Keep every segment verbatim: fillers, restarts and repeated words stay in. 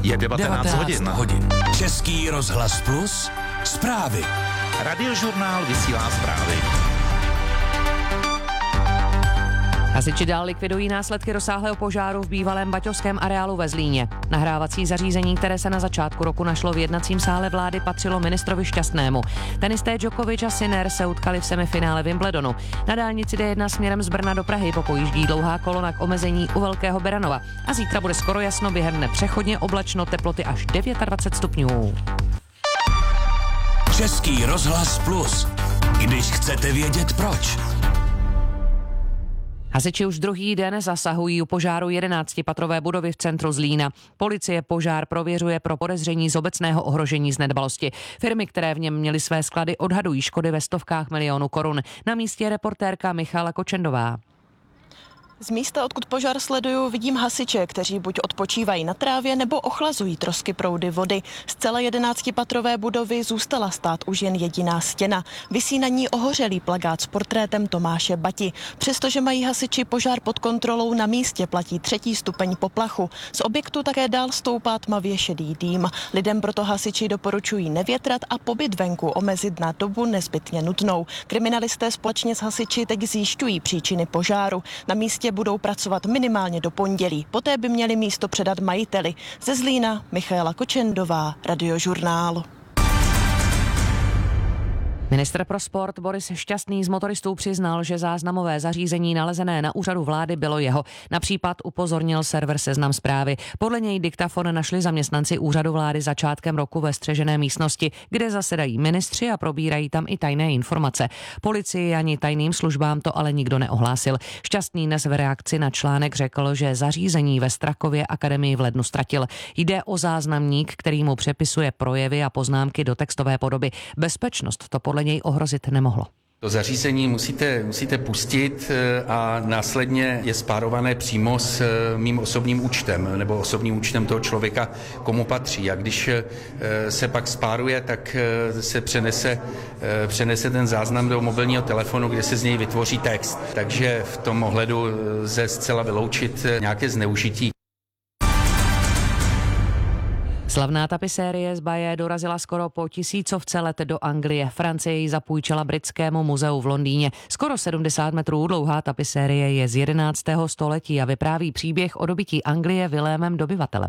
Je devatenáct hodin. hodin. Český rozhlas Plus, zprávy. Radiožurnál vysílá zprávy. Hasiči dál likvidují následky rozsáhlého požáru v bývalém baťovském areálu ve Zlíně. Nahrávací zařízení, které se na začátku roku našlo v jednacím sále vlády, patřilo ministrovi Šťastnému. Tenisté Djokovic a Sinner se utkali v semifinále Wimbledonu. Na dálnici D jedna směrem z Brna do Prahy popojíždí dlouhá kolona k omezení u Velkého Beranova. A zítra bude skoro jasno, během dne přechodně oblačno, teploty až dvacet devět stupňů. Český rozhlas Plus. Když chcete vědět proč. Hasiči už druhý den zasahují u požáru jedenáctipatrové budovy v centru Zlína. Policie požár prověřuje pro podezření z obecného ohrožení z nedbalosti. Firmy, které v něm měly své sklady, odhadují škody ve stovkách milionů korun. Na místě je reportérka Michala Kočendová. Z místa, odkud požár sleduju, vidím hasiče, kteří buď odpočívají na trávě, nebo ochlazují trosky proudy vody. Z celé jedenáctipatrové budovy zůstala stát už jen jediná stěna. Visí na ní ohořelý plakát s portrétem Tomáše Bati. Přestože mají hasiči požár pod kontrolou, na místě platí třetí stupeň poplachu. Z objektu také dál stoupá tmavě šedý dým. Lidem proto hasiči doporučují nevětrat a pobyt venku omezit na dobu nezbytně nutnou. Kriminalisté společně s hasiči teď zjišťují příčiny požáru. Na místě budou pracovat minimálně do pondělí. Poté by měli místo předat majiteli. Ze Zlína Michala Kočendová, Radiožurnál. Ministr pro sport Boris Šťastný z motoristů přiznal, že záznamové zařízení nalezené na úřadu vlády bylo jeho. Na případ upozornil server Seznam Zprávy. Podle něj diktafon našli zaměstnanci úřadu vlády začátkem roku ve střežené místnosti, kde zasedají ministři a probírají tam i tajné informace. Policii ani tajným službám to ale nikdo neohlásil. Šťastný dnes v reakci na článek řekl, že zařízení ve Strakově akademii v lednu ztratil. Jde o záznamník, který mu přepisuje projevy a poznámky do textové podoby. Bezpečnost to podle něj ohrozit nemohlo. To zařízení musíte, musíte pustit a následně je spárované přímo s mým osobním účtem nebo osobním účtem toho člověka, komu patří. A když se pak spáruje, tak se přenese, přenese ten záznam do mobilního telefonu, kde se z něj vytvoří text. Takže v tom ohledu lze zcela vyloučit nějaké zneužití. Slavná tapisérie z Baye dorazila skoro po tisícovce let do Anglie. Francie ji zapůjčila britskému muzeu v Londýně. Skoro sedmdesát metrů dlouhá tapisérie je z jedenáctého století a vypráví příběh o dobytí Anglie Vilémem Dobyvatelem.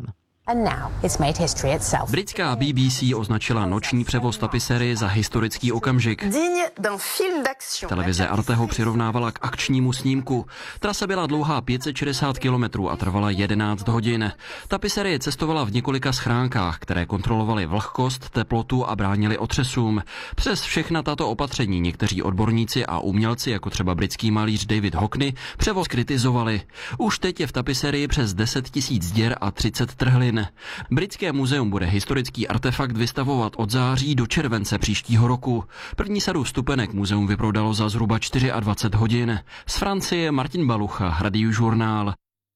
Britská B B C označila noční převoz tapisérie za historický okamžik. Televize Arte ho přirovnávala k akčnímu snímku. Trasa byla dlouhá pět set šedesát kilometrů a trvala jedenáct hodin. Tapisérie cestovala v několika schránkách, které kontrolovaly vlhkost, teplotu a bránily otřesům. Přes všechna tato opatření někteří odborníci a umělci, jako třeba britský malíř David Hockney, převoz kritizovali. Už teď je v tapisérii přes deset tisíc děr a třicet trhlin. Britské muzeum bude historický artefakt vystavovat od září do července příštího roku. První sadu vstupenek muzeum vyprodalo za zhruba dvacet čtyři hodin. Z Francie Martin Balucha, Radiožurnál.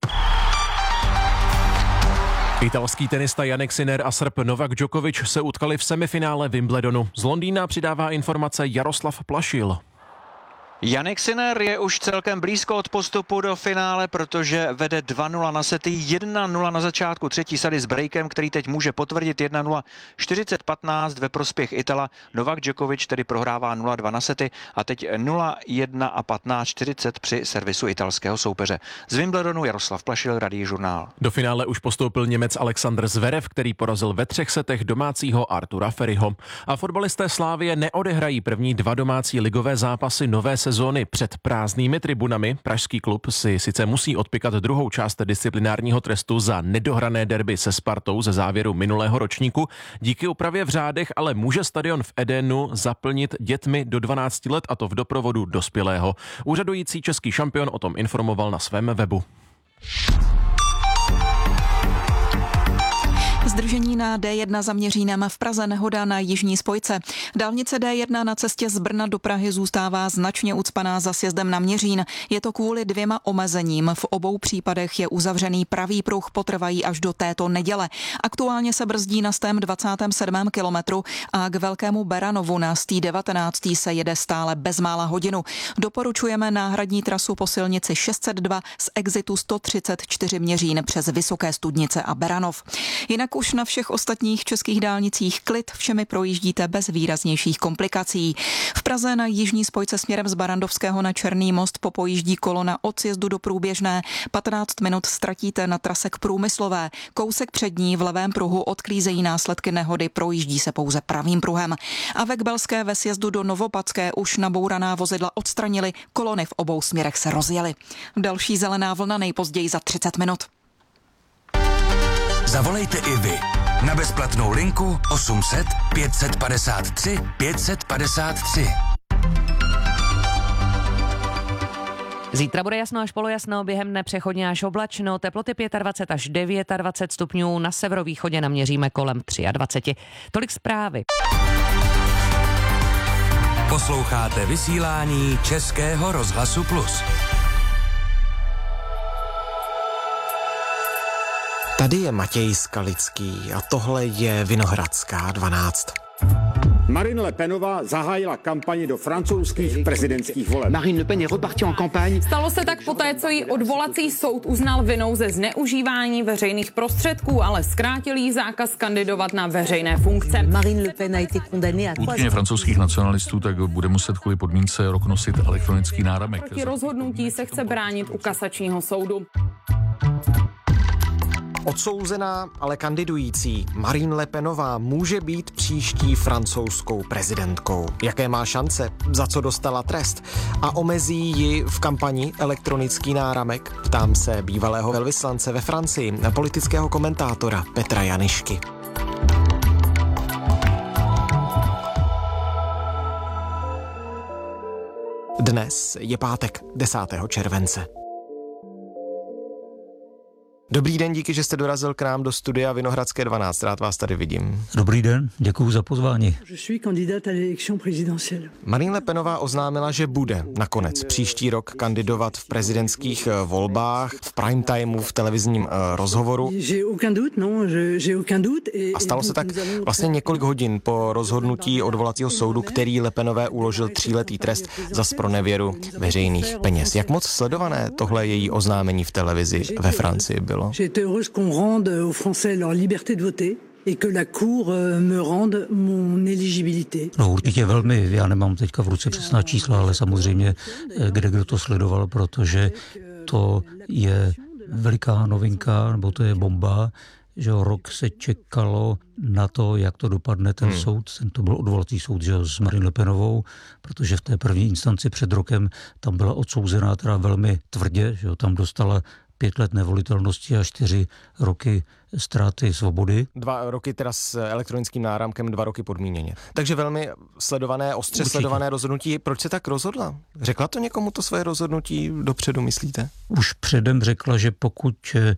Italský tenista Jannik Sinner a Srb Novak Djokovic se utkali v semifinále Wimbledonu. Z Londýna přidává informace Jaroslav Plašil. Jannik Sinner je už celkem blízko od postupu do finále, protože vede dva nula na sety, jedna nula na začátku třetí sady s breakem, který teď může potvrdit jedna nula čtyřicet patnáct ve prospěch Itala. Novak Djokovic tedy prohrává nula dva na sety a teď nula jedna a patnáct čtyřicet při servisu italského soupeře. Z Wimbledonu Jaroslav Plašil, Radiožurnál. Do finále už postoupil Němec Alexander Zverev, který porazil ve třech setech domácího Artura Ferryho. A fotbalisté Slávie neodehrají první dva domácí ligové zápasy nové sezóny před prázdnými tribunami. Pražský klub si sice musí odpikat druhou část disciplinárního trestu za nedohrané derby se Spartou ze závěru minulého ročníku. Díky úpravě v řádech ale může stadion v Edenu zaplnit dětmi do dvanácti let, a to v doprovodu dospělého. Úřadující český šampion o tom informoval na svém webu. Zdržení na D jedna za Měřínem, v Praze nehoda na jižní spojce. Dálnice D jedna na cestě z Brna do Prahy zůstává značně ucpaná za sjezdem na Měřín. Je to kvůli dvěma omezením. V obou případech je uzavřený pravý pruh, potrvají až do této neděle. Aktuálně se brzdí na stém dvacátém sedmém kilometru a k Velkému Beranovu na stý devatenáctý se jede stále bezmála hodinu. Doporučujeme náhradní trasu po silnici šest set dva z exitu sto třicet čtyři Měřín přes Vysoké Studnice a Beranov. Jinak Už na všech ostatních českých dálnicích klid, všemi projíždíte bez výraznějších komplikací. V Praze na jižní spojce směrem z Barandovského na Černý most popojíždí kolona od sjezdu do Průběžné. patnáct minut ztratíte na trase k Průmyslové. Kousek před ní v levém pruhu odklízejí následky nehody, projíždí se pouze pravým pruhem. A ve Kbelské ve sjezdu do Novopadské už nabouraná vozidla odstranili, kolony v obou směrech se rozjely. Další zelená vlna nejpozději za třicet minut. Zavolejte i vy na bezplatnou linku osm set pět set padesát tři pět set padesát tři. Zítra bude jasno až polojasno, během dne přechodně až oblačno, teploty dvacet pět až dvacet devět stupňů, na severovýchodě naměříme kolem dvacet tři. Tolik zprávy. Posloucháte vysílání Českého rozhlasu Plus. Tady je Matěj Skalický a tohle je Vinohradská dvanáct. Marine Le Penová zahájila kampaň do francouzských prezidentských voleb. Marine Le Pen je repartie en campagne. Stalo se tak poté, co jí odvolací soud uznal vinou ze zneužívání veřejných prostředků, ale zkrátil jí zákaz kandidovat na veřejné funkce. Marine Le Pen a été condamnée à Údajně francouzských nacionalistů tak bude muset kvůli podmínce rok nosit elektronický náramek. Proti rozhodnutí se chce bránit u kasačního soudu. Odsouzená, ale kandidující Marine Le Penová může být příští francouzskou prezidentkou. Jaké má šance? Za co dostala trest? A omezí ji v kampani elektronický náramek? Ptám se bývalého velvyslance ve Francii, politického komentátora Petra Janišky. Dnes je pátek, desátého července. Dobrý den, díky, že jste dorazil k nám do studia Vinohradské dvanáct. Rád vás tady vidím. Dobrý den, děkuji za pozvání. Marine Le Penová oznámila, že bude nakonec příští rok kandidovat v prezidentských volbách, v prime timeu, v televizním uh, rozhovoru. A stalo se tak vlastně několik hodin po rozhodnutí odvolacího soudu, který Le Penové uložil tříletý trest za zpronevěru veřejných peněz. Jak moc sledované tohle její oznámení v televizi ve Francii bylo? J'ai été heureuse qu'on rende aux Français leur liberté de voter et que la Cour me rende mon éligibilité. No určitě velmi, já nemám teďka v ruce přesná čísla, ale samozřejmě kde kdo to sledoval, protože to je veliká novinka, nebo to je bomba, že rok se čekalo na to, jak to dopadne ten hmm. soud. Ten to byl odvolací soud, že s Marine Le Penovou, protože v té první instanci před rokem tam byla odsouzená teda velmi tvrdě, že tam dostala pět let nevolitelnosti a čtyři roky ztráty svobody. Dva roky teda s elektronickým náramkem, dva roky podmíněně. Takže velmi sledované, ostře Určitě. sledované rozhodnutí. Proč se tak rozhodla? Řekla to někomu to své rozhodnutí dopředu, myslíte? Už předem řekla, že pokud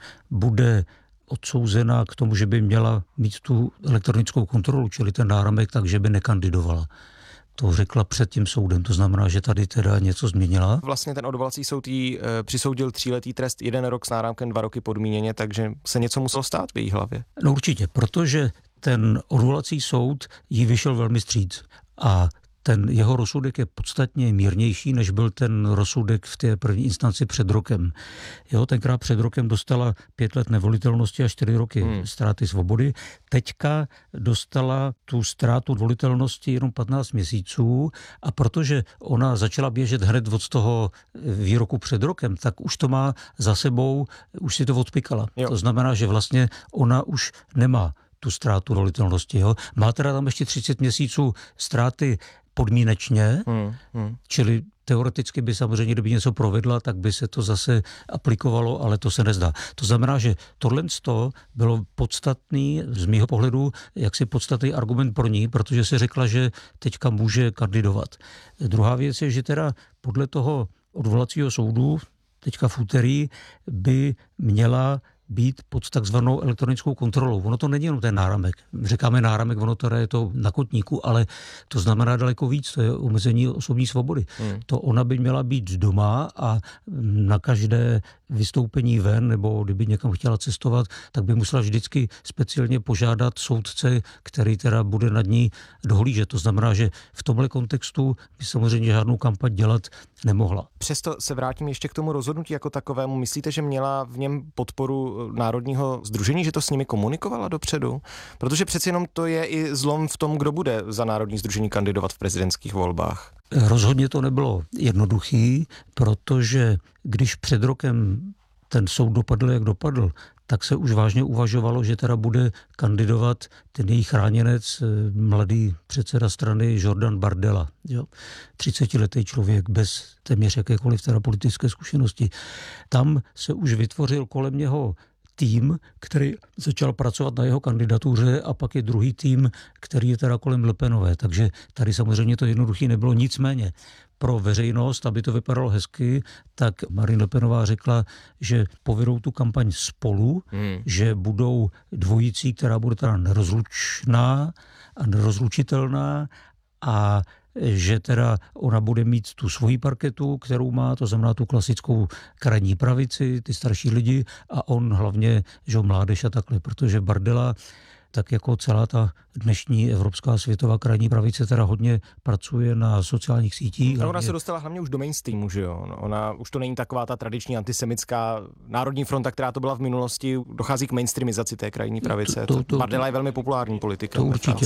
bude odsouzená k tomu, že by měla mít tu elektronickou kontrolu, čili ten náramek, takže by nekandidovala. To řekla před tím soudem, to znamená, že tady teda něco změnila. Vlastně ten odvolací soud jí e, přisoudil tříletý trest, jeden rok s náramkem, dva roky podmíněně, takže se něco muselo stát v její hlavě. No určitě, protože ten odvolací soud jí vyšel velmi vstříc a ten jeho rozsudek je podstatně mírnější, než byl ten rozsudek v té první instanci před rokem. Jo, tenkrát před rokem dostala pět let nevolitelnosti a čtyři roky hmm. ztráty svobody. Teďka dostala tu ztrátu volitelnosti jenom patnáct měsíců a protože ona začala běžet hned od toho výroku před rokem, tak už to má za sebou, už si to odpikala. Jo. To znamená, že vlastně ona už nemá tu ztrátu volitelnosti. Jo. Má teda tam ještě třicet měsíců ztráty podmínečně, hmm, hmm. čili teoreticky by samozřejmě, kdyby něco provedla, tak by se to zase aplikovalo, ale to se nezdá. To znamená, že tohle bylo podstatný, z mýho pohledu, jaksi podstatný argument pro ní, protože se řekla, že teďka může kandidovat. Druhá věc je, že teda podle toho odvolacího soudu teďka v úterý by měla být pod takzvanou elektronickou kontrolou. Ono to není jenom ten náramek. Říkáme náramek, ono to je to na kotníku, ale to znamená daleko víc, to je omezení osobní svobody. Hmm. To ona by měla být doma a na každé vystoupení ven, nebo kdyby někam chtěla cestovat, tak by musela vždycky speciálně požádat soudce, který teda bude nad ní dohlížet. To znamená, že v tomhle kontextu by samozřejmě žádnou kampaň dělat nemohla. Přesto se vrátím ještě k tomu rozhodnutí jako takovému. Myslíte, že měla v něm podporu toho národního sdružení, že to s nimi komunikovala dopředu? Protože přeci jenom to je i zlom v tom, kdo bude za národní sdružení kandidovat v prezidentských volbách. Rozhodně to nebylo jednoduchý, protože když před rokem ten soud dopadl, jak dopadl, tak se už vážně uvažovalo, že teda bude kandidovat ten jejich chráněnec, mladý předseda strany Jordan Bardella. Jo? třicetiletý člověk bez téměř jakékoliv teda politické zkušenosti. Tam se už vytvořil kolem něho tým, který začal pracovat na jeho kandidatuře, a pak je druhý tým, který je teda kolem Le Penové. Takže tady samozřejmě to jednoduchý nebylo, nicméně pro veřejnost, aby to vypadalo hezky, tak Marine Le Penová řekla, že povedou tu kampaň spolu, hmm. že budou dvojicí, která bude teda nerozlučná a nerozlučitelná, a že teda ona bude mít tu svoji parketu, kterou má, to znamená tu klasickou krajní pravici, ty starší lidi, a on hlavně, že mládež a takhle, protože Bardella, tak jako celá ta dnešní evropská světová krajní pravice, teda hodně pracuje na sociálních sítích. Ona se dostala hlavně už do mainstreamu, že jo? Ona už to není taková ta tradiční antisemitská národní fronta, která to byla v minulosti, dochází k mainstreamizaci té krajní pravice. To, to, to, Bardella je velmi populární politika. To určitě.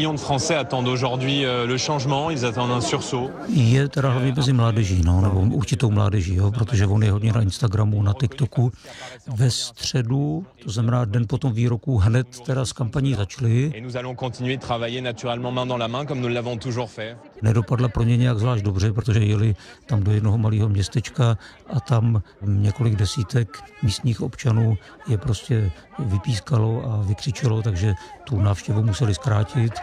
Je teda hlavně mezi mládeží, no, nebo určitou mládeží, jo, protože on je hodně na Instagramu, na TikToku. Ve středu, to znamená den po tom výroku, hned teda z kampaní začali. Nedopadla pro ně nějak zvlášť dobře, protože jeli tam do jednoho malého městečka a tam několik desítek místních občanů je prostě vypískalo a vykřičelo, takže tu návštěvu museli zkrátit.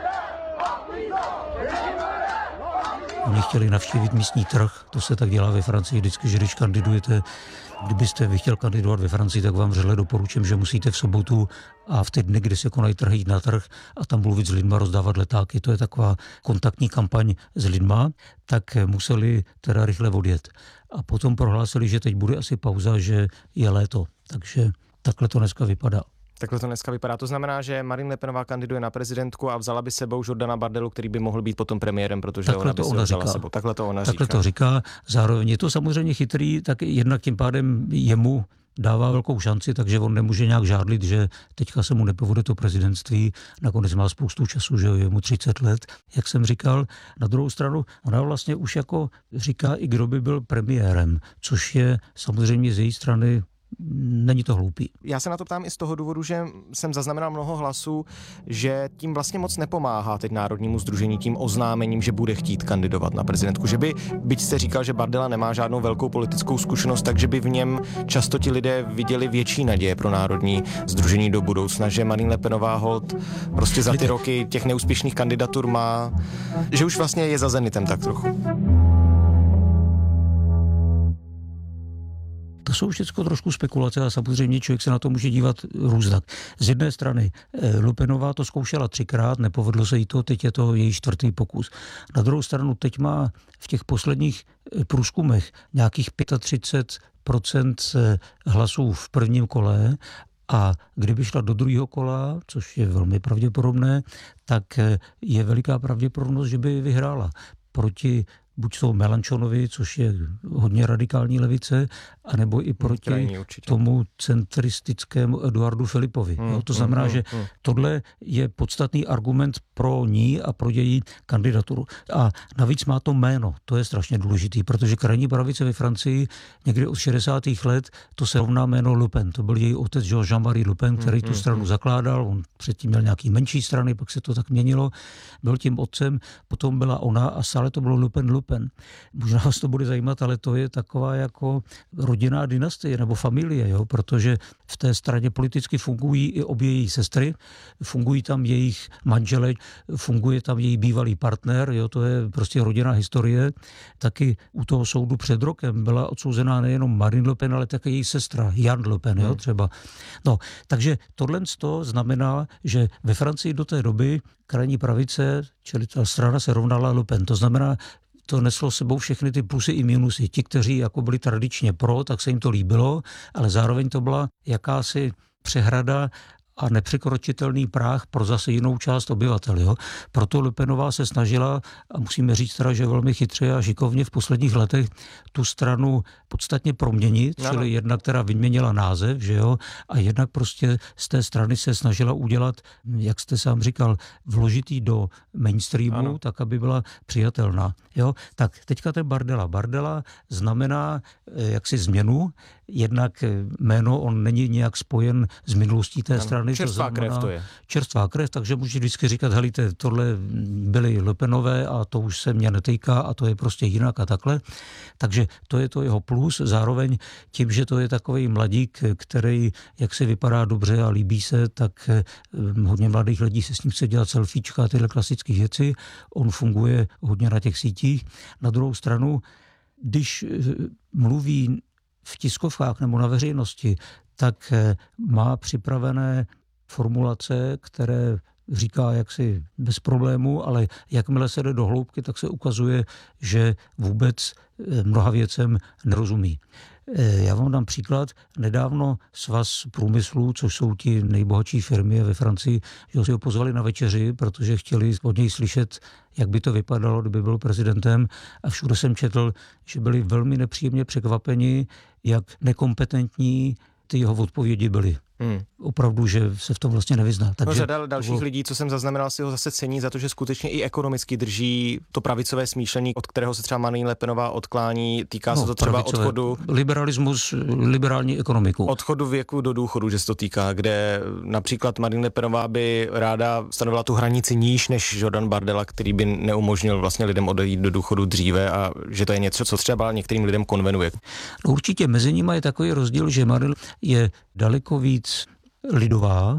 Oni chtěli navštívit místní trh, to se tak dělá ve Francii vždycky, že když kandidujete, kdybyste vy chtěl kandidovat ve Francii, tak vám vřele doporučím, že musíte v sobotu a v ty dny, kdy se konají trhy, jít na trh a tam mluvit s lidma, rozdávat letáky, to je taková kontaktní kampaň s lidma, tak museli teda rychle odjet. A potom prohlásili, že teď bude asi pauza, že je léto, takže takhle to dneska vypadá. Takhle to dneska vypadá. To znamená, že Marine Le Penová kandiduje na prezidentku a vzala by sebou Jordana Bardellu, který by mohl být potom premiérem, protože takhle ona by to si ona vzala říká. sebou. Takhle to ona takhle říká. to říká. Zároveň je to samozřejmě chytrý, tak jednak tím pádem jemu dává velkou šanci, takže on nemůže nějak žádlit, že teďka se mu nepovede to prezidentství, nakonec má spoustu času, že je mu třicet let, jak jsem říkal. Na druhou stranu, ona vlastně už jako říká, i kdo by byl premiérem, což je samozřejmě z její strany není to hloupý. Já se na to ptám i z toho důvodu, že jsem zaznamenal mnoho hlasů, že tím vlastně moc nepomáhá teď Národnímu sdružení tím oznámením, že bude chtít kandidovat na prezidentku. Že by, byť jste říkal, že Bardella nemá žádnou velkou politickou zkušenost, takže by v něm často ti lidé viděli větší naděje pro Národní sdružení do budoucna, že Marine Le Penová hold prostě za ty roky těch neúspěšných kandidatur má, že už vlastně je za zenitem tak trochu. To jsou všechno trošku spekulace a samozřejmě člověk se na to může dívat různak. Z jedné strany Le Penová to zkoušela třikrát, nepovedlo se jí to, teď je to její čtvrtý pokus. Na druhou stranu teď má v těch posledních průzkumech nějakých třicet pět procent hlasů v prvním kole a kdyby šla do druhého kola, což je velmi pravděpodobné, tak je veliká pravděpodobnost, že by vyhrála proti buď toho Melanchonovi, což je hodně radikální levice, anebo i proti Krajní, tomu centristickému Eduardu Filipovi. Hmm, to znamená, hmm, že hmm. tohle je podstatný argument pro ní a pro její kandidaturu. A navíc má to jméno, to je strašně důležitý, protože krajní pravice ve Francii někdy od šedesátých let to se rovná jméno Le Pen. To byl její otec Jean-Marie Le Pen, který hmm, tu stranu hmm. zakládal. On předtím měl nějaký menší strany, pak se to tak měnilo. Byl tím otcem, potom byla ona a stále to bylo Le Pen, Le Pen. Možná vás to bude zajímat, ale to je taková jako rodinná dynastie nebo familie, jo? Protože v té straně politicky fungují i obě její sestry, fungují tam jejich manžele, funguje tam její bývalý partner, jo? To je prostě rodinná historie. Taky u toho soudu před rokem byla odsouzená nejenom Marine Le Pen, ale také její sestra Jan Le Pen, jo? Třeba. No, takže tohle znamená, že ve Francii do té doby krajní pravice, čili ta strana se rovnala Le Pen. To znamená, to neslo sebou všechny ty plusy i minusy. Ti, kteří jako byli tradičně pro, tak se jim to líbilo, ale zároveň to byla jakási přehrada a nepřekročitelný práh pro zase jinou část obyvatel. Jo. Proto Le Penová se snažila, a musíme říct teda, že velmi chytře a šikovně v posledních letech tu stranu podstatně proměnit, no. Čili jedna, která vyměnila název, že jo, a jednak prostě z té strany se snažila udělat, jak jste sám říkal, vložitý do mainstreamu, ano. Tak, aby byla přijatelná. Jo. Tak teďka ten Bardella. Bardella znamená jaksi změnu, jednak jméno, on není nějak spojen s minulostí té ano. strany. Čerstvá to krev to je. Čerstvá krev, takže může vždycky říkat, helejte, tohle byly Le Penové a to už se mě netýká a to je prostě jinak a takhle. Takže to je to jeho plus, zároveň tím, že to je takový mladík, který jak se vypadá dobře a líbí se, tak hodně mladých lidí se s ním chce dělat selfiečka a tyhle klasické věci. On funguje hodně na těch sítích. Na druhou stranu, když mluví v tiskovkách nebo na veřejnosti, tak má připravené formulace, které říká jaksi bez problému, ale jakmile se jde do hloubky, tak se ukazuje, že vůbec mnoha věcem nerozumí. Já vám dám příklad. Nedávno Svaz průmyslu, což jsou ti nejbohatší firmy ve Francii, že si ho pozvali na večeři, protože chtěli od něj slyšet, jak by to vypadalo, kdyby byl prezidentem. A všude jsem četl, že byli velmi nepříjemně překvapeni, jak nekompetentní ty jeho odpovědi byly. Hmm. Opravdu, že se v tom vlastně nevyzná. Takže no, řada dalších bylo... lidí, co jsem zaznamenal, si ho zase cení za to, že skutečně i ekonomicky drží to pravicové smýšlení, od kterého se třeba Marine Le Penová odklání. Týká no, se to třeba pravicové. Odchodu... Liberalismus, liberální ekonomiku. Odchodu věku do důchodu, že se to týká, kde například Marine Le Penová by ráda stanovila tu hranici níž než Jordan Bardella, který by neumožnil vlastně lidem odejít do důchodu dříve a že to je něco, co třeba některým lidem konvenuje. No, určitě mezi nimi je takový rozdíl, že Marine je daleko víc lidová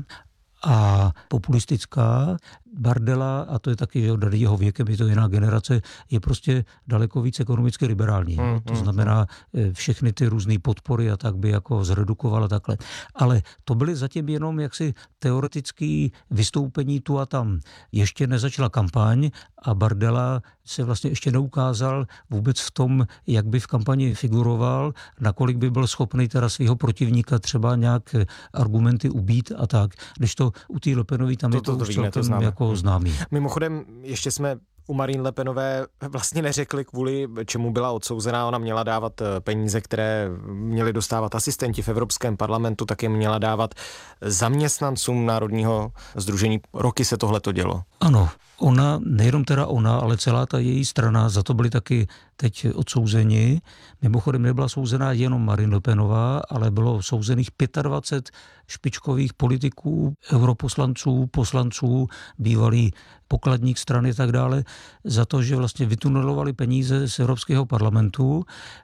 a populistická. Bardella, a to je taky, že od jeho věkem, je to jiná generace, je prostě daleko víc ekonomicky liberální. Mm, to znamená, všechny ty různé podpory a tak by jako zredukovala takhle. Ale to byly zatím jenom jaksi teoretické vystoupení tu a tam. Ještě nezačala kampaň a Bardella se vlastně ještě neukázal vůbec v tom, jak by v kampani figuroval, nakolik by byl schopný teda svého protivníka třeba nějak argumenty ubít a tak. Když to u té Le Penový tam to, je to, to, to už víme, celkem to jako známý. Mimochodem, ještě jsme u Marine Le Penové vlastně neřekli, kvůli čemu byla odsouzená. Ona měla dávat peníze, které měli dostávat asistenti v Evropském parlamentu, tak je měla dávat zaměstnancům Národního sdružení. Roky se tohleto dělo. Ano, ona, nejenom teda ona, ale celá ta její strana, za to byli taky teď odsouzeni. Mimochodem nebyla souzená jenom Marine Le Penová, ale bylo souzených dvacet pět špičkových politiků, europoslanců, poslanců, bývalý pokladník strany a tak dále, za to, že vlastně vytunelovali peníze z Evropského parlamentu.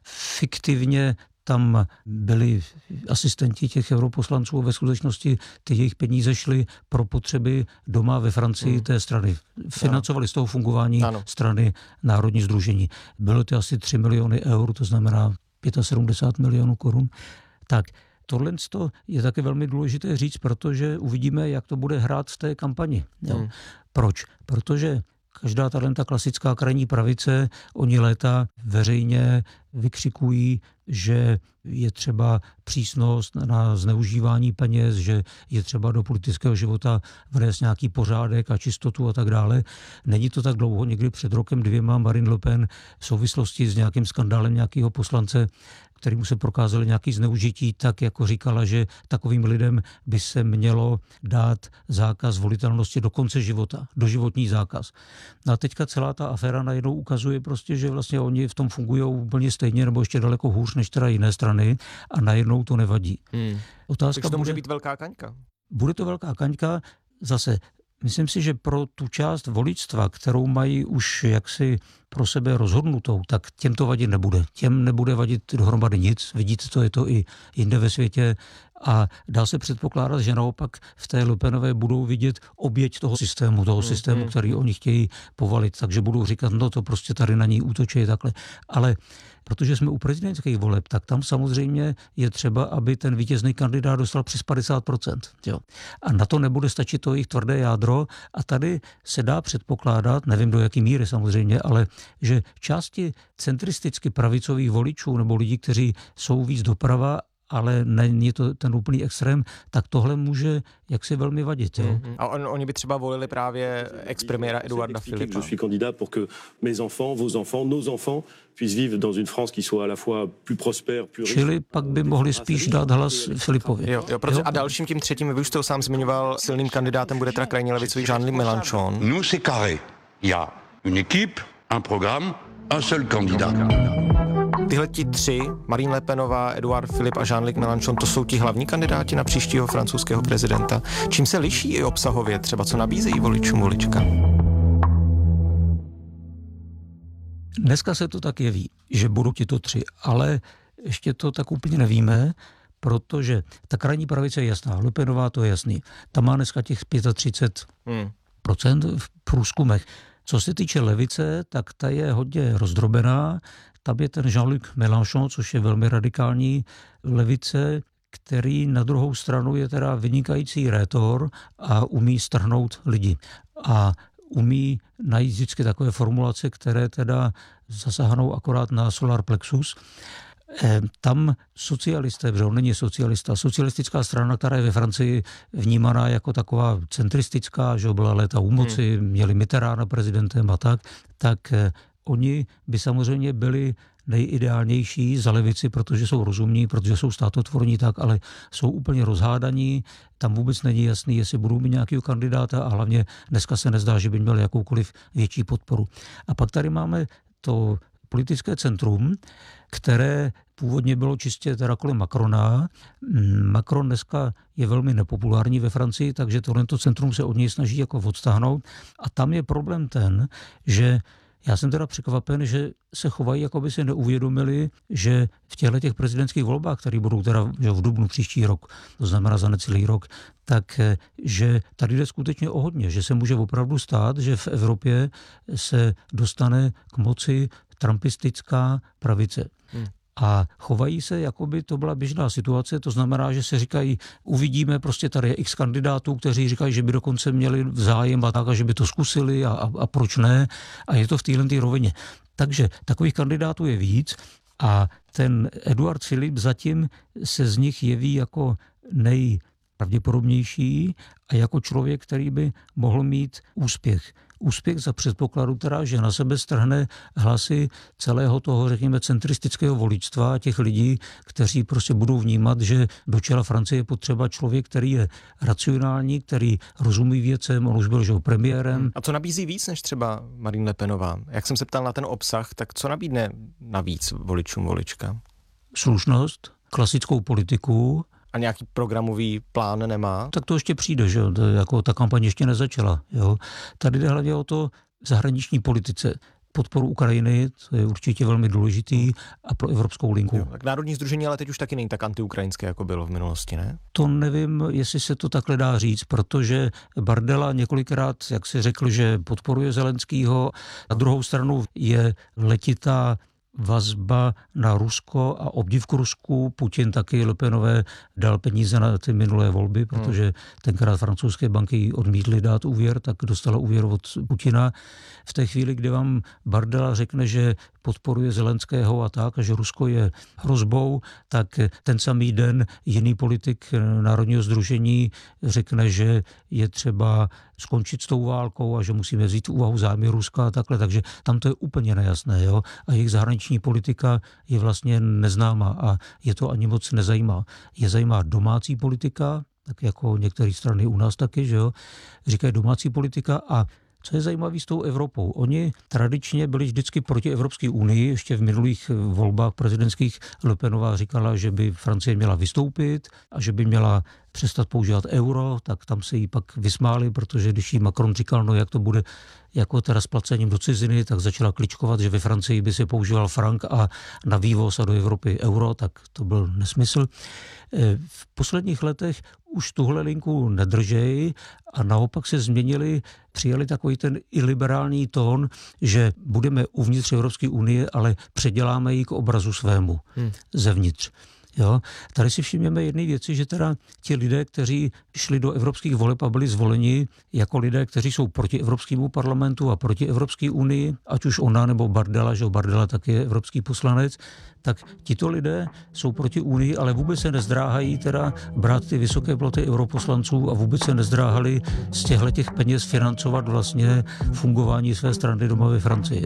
Fiktivně tam byli asistenti těch europoslanců a ve skutečnosti ty jejich peníze šly pro potřeby doma ve Francii hmm. té strany. Financovali z toho fungování ano. strany Národní sdružení. Bylo to asi tři miliony eur, to znamená sedmdesát pět milionů korun. Tak tohle je také velmi důležité říct, protože uvidíme, jak to bude hrát v té kampani. Jo. Hmm. Proč? Protože každá ta klasická krajní pravice, oni léta veřejně vykřikují, že je třeba přísnost na zneužívání peněz, že je třeba do politického života vnést nějaký pořádek a čistotu a tak dále. Není to tak dlouho, někdy před rokem dvěma Marine Le Pen v souvislosti s nějakým skandálem nějakého poslance, kterému se prokázalo nějaký zneužití, tak jako říkala, že takovým lidem by se mělo dát zákaz volitelnosti do konce života, doživotní zákaz. No a teďka celá ta aféra najednou ukazuje prostě, že vlastně oni v tom fungují úplně stejně nebo ještě daleko hůř než teda jiné strany a najednou to nevadí. Hmm. Otázka Takže to může bude, být velká kaňka. Bude to velká kaňka. Zase myslím si, že pro tu část voličstva, kterou mají už jaksi pro sebe rozhodnutou, tak těm to vadit nebude. Těm nebude vadit dohromady nic. Vidíte, to je to i jinde ve světě. A dá se předpokládat, že naopak v té Le Penové budou vidět oběť toho systému, toho systému, který oni chtějí povalit. Takže budou říkat, no to prostě tady na ní útočí takhle. Ale protože jsme u prezidentských voleb, tak tam samozřejmě je třeba, aby ten vítězný kandidát dostal přes padesát procent. Jo. A na to nebude stačit to jejich tvrdé jádro. A tady se dá předpokládat, nevím do jaký míry samozřejmě, ale že části centristicky pravicových voličů nebo lidí, kteří jsou víc doprava ale není to ten úplný extrém, tak tohle může jaksi velmi vadit. Jo? Mm. A on, oni by třeba volili právě ex-premiéra Eduarda Philippa. Je suis candidat pour que mes enfants, vos enfants, nos enfants puissent vivre dans une France qui soit à la fois plus prospère, plus riche. Čili pak by mohli spíš dát hlas Filipovi. Jo, jo, protože a dalším tím třetím, vy už jste ho sám zmiňoval, silným kandidátem bude teda krajně levicový Jean-Luc Mélenchon. Nous c'est carré. Il y a une équipe, un programme, un seul candidat. Tyhle ti tři, Marine Le Penová, Edouard Philippe a Jean-Luc Mélenchon, to jsou ti hlavní kandidáti na příštího francouzského prezidenta. Čím se liší i obsahově, třeba co nabízejí voličům volička? Dneska se to tak jeví, že budou ti to tři, ale ještě to tak úplně nevíme, protože ta krajní pravice je jasná. Le Penová, to je jasný. Ta má dneska těch třicet pět procent v průzkumech. Co se týče levice, tak ta je hodně rozdrobená. Tam je ten Jean-Luc Mélenchon, což je velmi radikální levice, který na druhou stranu je teda vynikající rétor a umí strhnout lidi. A umí najít vždycky takové formulace, které teda zasáhnou akorát na solar plexus. Tam socialisté, protože on není socialista, socialistická strana, která je ve Francii vnímaná jako taková centristická, že byla léta u moci, hmm. měli Mitterranda prezidentem a tak, tak oni by samozřejmě byli nejideálnější za levici, protože jsou rozumní, protože jsou státotvorní tak, ale jsou úplně rozhádaní. Tam vůbec není jasný, jestli budou mít nějakého kandidáta a hlavně dneska se nezdá, že by měl jakoukoliv větší podporu. A pak tady máme to politické centrum, které původně bylo čistě teda kolem Macrona. Macron dneska je velmi nepopulární ve Francii, takže tohleto centrum se od něj snaží jako odstáhnout. A tam je problém ten, že já jsem teda překvapen, že se chovají, jako by si neuvědomili, že v těchto těch prezidentských volbách, které budou teda že v dubnu příští rok, to znamená za necelý rok, tak že tady jde skutečně o hodně, že se může opravdu stát, že v Evropě se dostane k moci trumpistická pravice. Hmm. A chovají se, jako by to byla běžná situace, to znamená, že se říkají, uvidíme, prostě tady je x kandidátů, kteří říkají, že by dokonce měli zájem a tak, a že by to zkusili a, a, a proč ne. A je to v téhle rovině. Takže takových kandidátů je víc a ten Edouard Philippe zatím se z nich jeví jako nejpravděpodobnější a jako člověk, který by mohl mít úspěch. Úspěch za předpokladu teda, že na sebe strhne hlasy celého toho, řekněme, centristického voličstva a těch lidí, kteří prostě budou vnímat, že do čela Francie je potřeba člověk, který je racionální, který rozumí věcem, on už byl že premiérem. A co nabízí víc než třeba Marine Le Penová? Jak jsem se ptal na ten obsah, tak co nabídne navíc voličům volička? Slušnost, klasickou politiku. A nějaký programový plán nemá? Tak to ještě přijde, že to jako ta kampaň ještě nezačala. Jo. Tady jde hlavně o to v zahraniční politice. Podporu Ukrajiny, to je určitě velmi důležitý, a pro evropskou linku. Jo, tak Národní sdružení ale teď už taky není tak antiukrajinské, jako bylo v minulosti, ne? To nevím, jestli se to takhle dá říct, protože Bardella několikrát, jak si řekl, že podporuje Zelenskýho, na druhou stranu je letitá vazba na Rusko a obdiv k Rusku. Putin taky Le Penové dal peníze na ty minulé volby, protože tenkrát francouzské banky odmítly dát úvěr, tak dostala úvěr od Putina. V té chvíli, kdy vám Bardella řekne, že podporuje Zelenského a tak, a že Rusko je hrozbou, tak ten samý den jiný politik Národního sdružení řekne, že je třeba skončit s tou válkou a že musíme vzít v úvahu zájmy Ruska a takhle. Takže tam to je úplně nejasné. Jo? A jejich zahraniční politika je vlastně neznámá a je to ani moc nezajímá. Je zajímá domácí politika, tak jako některé strany u nás taky, že jo? Říkají domácí politika a co je zajímavé s tou Evropou? Oni tradičně byli vždycky proti Evropské unii, ještě v minulých volbách prezidentských Le Penová říkala, že by Francie měla vystoupit a že by měla přestat používat euro, tak tam se jí pak vysmáli, protože když jí Macron říkal, no jak to bude jako teda s placením do ciziny, tak začala kličkovat, že ve Francii by se používal frank a na vývoz a do Evropy euro, tak to byl nesmysl. V posledních letech už tuhle linku nedržejí a naopak se změnili, přijali takový ten iliberální tón, že budeme uvnitř Evropské unie, ale předěláme ji k obrazu svému hmm. zevnitř. Jo? Tady si všimněme jedné věci, že teda ti lidé, kteří šli do evropských voleb a byli zvoleni jako lidé, kteří jsou proti Evropskému parlamentu a proti Evropské unii, ať už ona nebo Bardella, že Bardella taky je evropský poslanec, tak tito lidé jsou proti unii, ale vůbec se nezdráhají teda brát ty vysoké platy europoslanců a vůbec se nezdráhali z těchto těch peněz financovat vlastně fungování své strany doma ve Francii.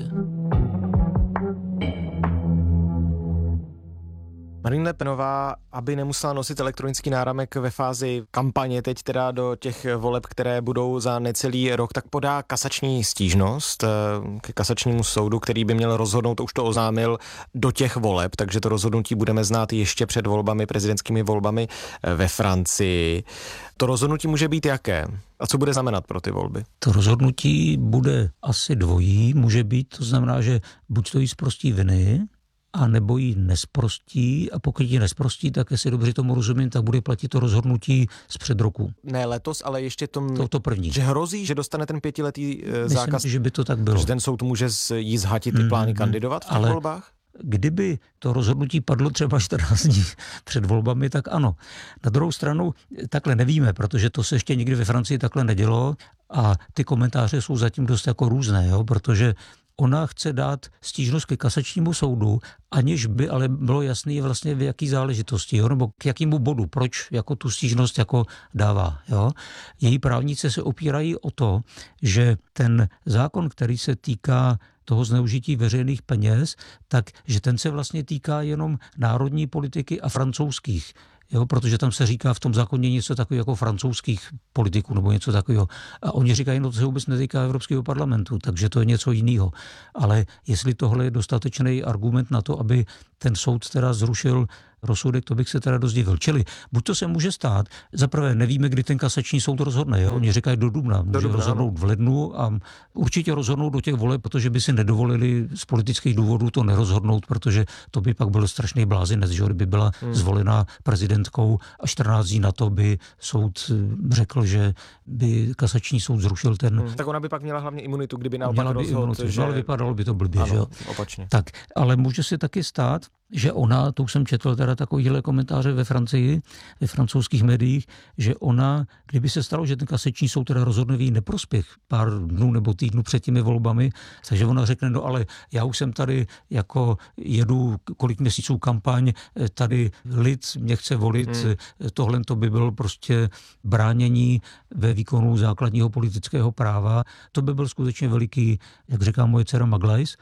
Marine Le Penová, aby nemusela nosit elektronický náramek ve fázi kampaně, teď teda do těch voleb, které budou za necelý rok, tak podá kasační stížnost ke kasačnímu soudu, který by měl rozhodnout, už to oznámil, do těch voleb, takže to rozhodnutí budeme znát ještě před volbami, prezidentskými volbami ve Francii. To rozhodnutí může být jaké? A co bude znamenat pro ty volby? To rozhodnutí bude asi dvojí, může být, to znamená, že buď to jí zprostí viny, a nebo jí nesprostí, a pokud ji nesprostí, tak jestli dobře tomu rozumím, tak bude platit to rozhodnutí z před roku. Ne letos, ale ještě to, to, to první. Že hrozí, že dostane ten pětiletý Myslím, zákaz. že by to tak bylo. Že ten soud může jí zhatit ty plány mm, kandidovat v těch ale volbách? Kdyby to rozhodnutí padlo třeba čtrnáct dní před volbami, tak ano. Na druhou stranu takhle nevíme, protože to se ještě nikdy ve Francii takhle nedělo a ty komentáře jsou zatím dost jako různé, jo? Protože ona chce dát stížnost ke kasačnímu soudu, aniž by ale bylo jasný vlastně v jaký záležitosti, jo? Nebo k jakému bodu, proč jako tu stížnost jako dává. Jo? Její právníci se opírají o to, že ten zákon, který se týká toho zneužití veřejných peněz, tak že ten se vlastně týká jenom národní politiky a francouzských. Jo, protože tam se říká v tom zákoně něco takového jako francouzských politiků nebo něco takového. A oni říkají, no to se vůbec netýká Evropského parlamentu, takže to je něco jiného. Ale jestli tohle je dostatečný argument na to, aby ten soud teda zrušil rozsudek, to bych se teda dost divil. Čili buď to se může stát, zaprvé nevíme, kdy ten kasační soud rozhodne. Jo? Oni říkají do dubna, může do dubna, rozhodnout v lednu a určitě rozhodnout do těch voleb, protože by si nedovolili z politických důvodů to nerozhodnout, protože to by pak byl strašný blázinec, že by byla hmm. zvolená prezidentkou a čtrnáct dní na to by soud řekl, že by kasační soud zrušil ten... Hmm. Tak ona by pak měla hlavně imunitu, kdyby naopak rozhodl, že... ale vypadalo by to blbě, ano, že jo? Opačně. Tak, ale může se taky stát, že ona, to už jsem četl teda takovýhle komentáře ve Francii, ve francouzských médiích, že ona, kdyby se stalo, že ten kasační soud teda rozhodne v její neprospěch pár dnů nebo týdnů před těmi volbami, takže ona řekne, no ale já už jsem tady jako jedu kolik měsíců kampaň, tady lid mě chce volit, hmm. tohle to by bylo prostě bránění ve výkonu základního politického práva. To by byl skutečně veliký, jak říká moje dcera Maglajs,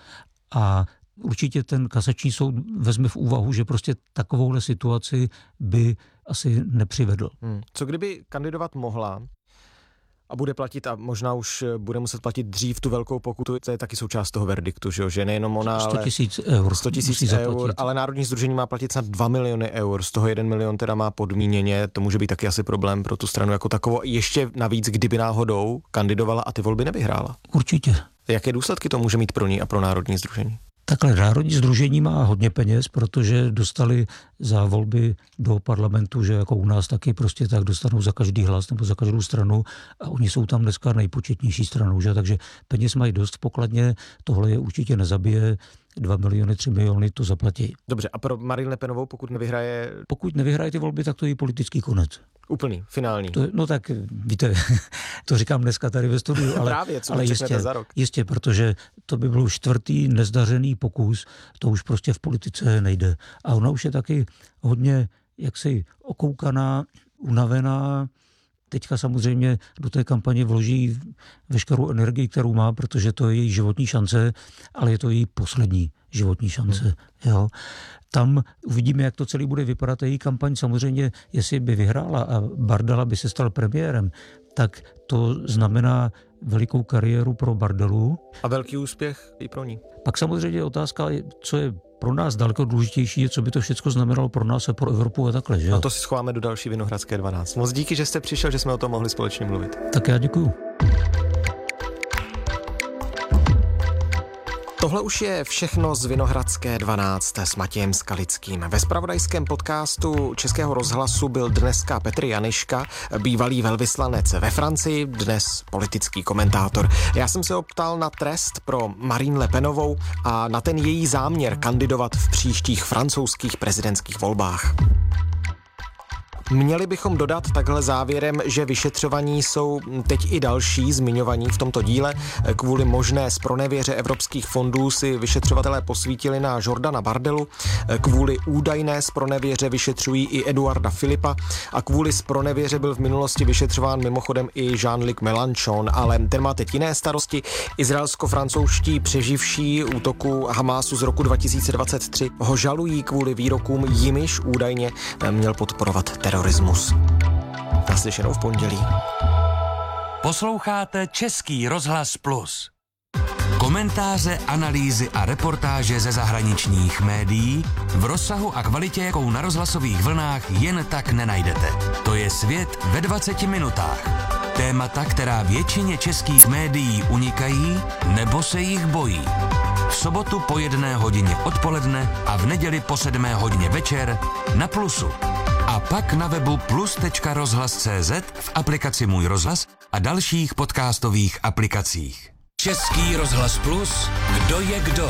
a určitě ten kasační soud vezme v úvahu, že prostě takovouhle situaci by asi nepřivedl. Hmm. Co kdyby kandidovat mohla a bude platit a možná už bude muset platit dřív tu velkou pokutu, to je taky součást toho verdiktu, že, že nejenom ona, sto tisíc eur. sto tisíc eur, ale Národní sdružení má platit snad dva miliony eur, z toho jeden milion teda má podmíněně, to může být taky asi problém pro tu stranu jako takovou. Ještě navíc, kdyby náhodou kandidovala a ty volby nevyhrála. Určitě. Jaké důsledky to může mít pro ní a pro Národní sdružení? Takhle Národní sdružení má hodně peněz, protože dostali za volby do parlamentu, že jako u nás taky prostě tak dostanou za každý hlas nebo za každou stranu a oni jsou tam dneska nejpočetnější stranou, že? Takže peněz mají dost v pokladně, tohle je určitě nezabije, dva miliony, tři miliony to zaplatí. Dobře, a pro Marine Le Penovou, pokud nevyhraje... Pokud nevyhraje ty volby, tak to je politický konec. Úplný, finální. To, no tak víte, to říkám dneska tady ve studiu, ale, Právě, co ale jistě, za rok. jistě, protože to by byl čtvrtý nezdařený pokus, to už prostě v politice nejde. A ona už je taky hodně jaksi okoukaná, unavená. Teďka samozřejmě do té kampaně vloží veškerou energii, kterou má, protože to je její životní šance, ale je to její poslední životní šance. Hmm. Jo. Tam uvidíme, jak to celý bude vypadat. Její kampaň samozřejmě, jestli by vyhrála a Bardella by se stal premiérem, tak to znamená velikou kariéru pro Bardelu. A velký úspěch i pro ní. Pak samozřejmě je otázka, co je pro nás daleko důležitější, je, co by to všechno znamenalo pro nás a pro Evropu a takhle. Že? A to si schováme do další Vinohradské dvanáct. Moc díky, že jste přišel, že jsme o tom mohli společně mluvit. Tak já děkuju. Tohle už je všechno z Vinohradské dvanáct s Matějem Skalickým. Ve zpravodajském podcastu Českého rozhlasu byl dneska Petr Janiška, bývalý velvyslanec ve Francii, dnes politický komentátor. Já jsem se optal na trest pro Marine Le Penovou a na ten její záměr kandidovat v příštích francouzských prezidentských volbách. Měli bychom dodat takhle závěrem, že vyšetřovaní jsou teď i další zmiňovaní v tomto díle. Kvůli možné zpronevěře evropských fondů si vyšetřovatelé posvítili na Jordana Bardelu, kvůli údajné zpronevěře vyšetřují i Eduarda Filipa a kvůli zpronevěře byl v minulosti vyšetřován mimochodem i Jean-Luc Mélenchon, ale ten má teď jiné starosti. Izraelsko-francouzští přeživší útoku Hamásu z roku dva tisíce dvacet tři ho žalují kvůli výrokům, jimiž údajně měl podporovat terorismus. Naslyšenou v pondělí. Posloucháte Český rozhlas Plus. Komentáře, analýzy a reportáže ze zahraničních médií v rozsahu a kvalitě, jakou na rozhlasových vlnách jen tak nenajdete. To je svět ve dvaceti minutách. Témata, která většině českých médií unikají nebo se jich bojí. V sobotu po jedné hodině odpoledne a v neděli po sedmé hodině večer na Plusu. A pak na webu plus tečka rozhlas tečka cé zet, v aplikaci Můj rozhlas a dalších podcastových aplikacích. Český rozhlas Plus, kdo je kdo?